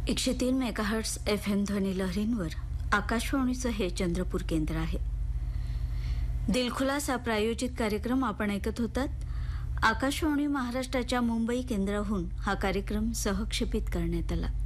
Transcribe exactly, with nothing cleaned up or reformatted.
एकशे तीन megahertz F M ध्वनी लहरींवर आकाशवाणीचं हे चंद्रपूर केंद्र आहे. दिलखुलास हा प्रायोजित कार्यक्रम आपण ऐकत होतात. आकाशवाणी महाराष्ट्राच्या मुंबई केंद्राहून हा कार्यक्रम सहक्षेपित करण्यात आला.